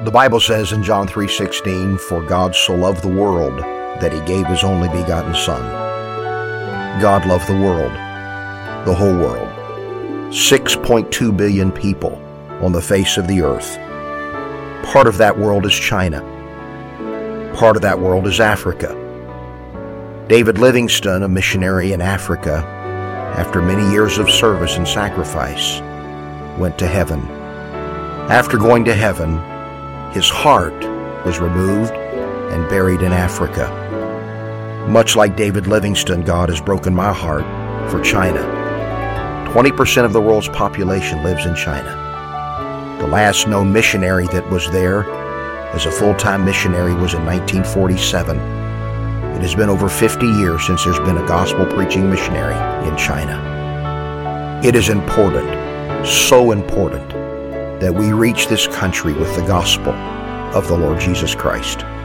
The Bible says in John 3:16, "For God so loved the world that he gave his only begotten Son." God loved the world, the whole world. 6.2 billion people on the face of the earth. Part of that world is China. Part of that world is Africa. David Livingstone, a missionary in Africa, after many years of service and sacrifice, went to heaven. After going to heaven, his heart was removed and buried in Africa. Much like David Livingstone, God has broken my heart for China. 20% of the world's population lives in China. The last known missionary that was there as a full-time missionary was in 1947. It has been over 50 years since there's been a gospel-preaching missionary in China. It is important, so important, that we reach this country with the gospel of the Lord Jesus Christ.